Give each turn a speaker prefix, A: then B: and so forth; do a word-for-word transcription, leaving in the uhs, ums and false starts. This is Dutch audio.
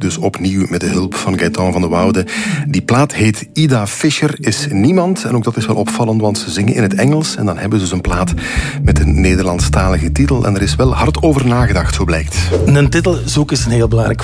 A: dus opnieuw met de hulp van Gaëtan van de Woude. Die plaat heet Ida Fischer is niemand. En ook dat is wel opvallend, want ze zingen in het Engels. En dan hebben ze dus een plaat met een Nederlandstalige titel. En er is wel hard over nagedacht, zo blijkt.
B: Een titel zoeken is een heel belangrijk